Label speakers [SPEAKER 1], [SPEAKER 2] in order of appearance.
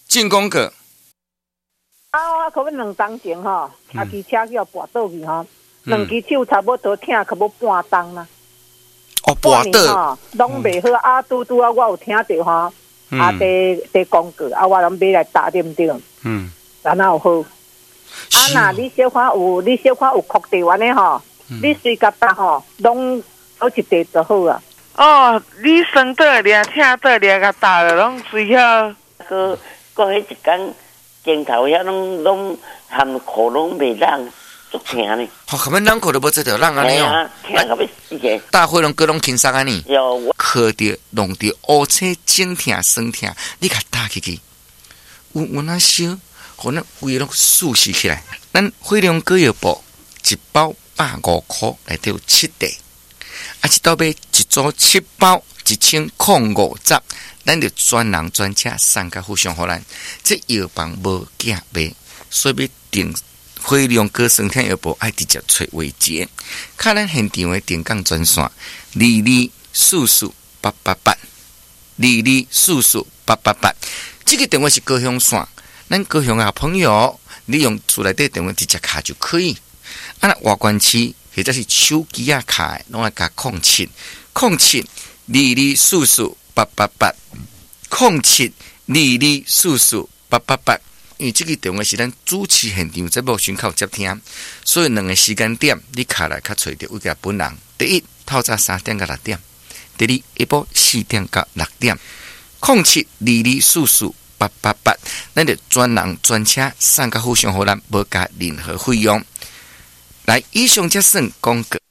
[SPEAKER 1] 进攻个。
[SPEAKER 2] 我可能2当前吼，骑车叫跋倒去吼，2支手差不多疼，可要半当啦。
[SPEAKER 1] 跋倒，
[SPEAKER 2] 拢袂好拄我有听到吼，在广告我拢买来打点点，然后好。那你小可有确定完的吼，你随甲打吼，拢好一地就好啊。
[SPEAKER 3] 你生倒掠、请倒掠甲打了，拢随遐
[SPEAKER 4] 个迄一间镜头遐拢含裤拢袂冷，足疼呢。
[SPEAKER 1] 含要冷裤都无这条冷安尼哦。
[SPEAKER 4] 疼到要死个。
[SPEAKER 1] 大火龙各拢轻松安尼。
[SPEAKER 4] 有。
[SPEAKER 1] 靠着弄着乌青整疼酸疼，你甲打起去，有那烧，互咱胃拢舒适起来。咱火龙果药布一包150块，内底有7袋。一道买一组7包，1050，咱就专人专车送甲互相互咱。这药房无价卖，所以要订火龙果酸疼药布，爱直接找维杰。看咱现场的电讲专线，224488，224488，这个电话是高雄线，咱高雄的好朋友，你用厝内底电话直接卡就可以。外关区或者是手机卡，拢爱加07224488，07224488，因为这个电话是咱主持现场节目宣口接听，所以2个时间点你卡来较找到有个本人。第一，透早3点到6点；第二，下晡4点到6点。07224488，咱就专人专车送甲互相互咱，无加任何费用。来，以上则算广告。